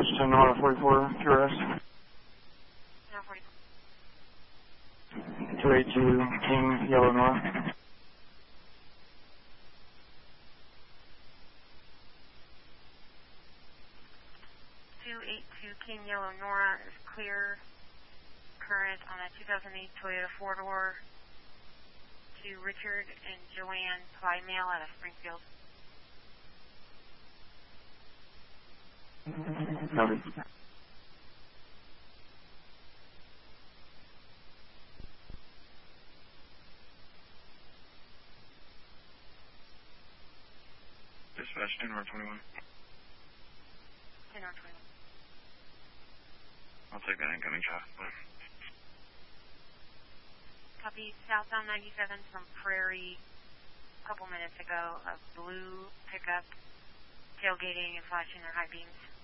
dispatch to Nora 44 QRS. Nora 44. 282 King Yellow Nora. 282 King Yellow Nora is clear. Current on a 2008 Toyota 4-door to Richard and Joanne Plymail out of Springfield. Copy. Dispatch to Nora 21. To Nora 21. I'll take that incoming shot. Copy, southbound 97 from Prairie a couple minutes ago, a blue pickup tailgating and flashing their high beams.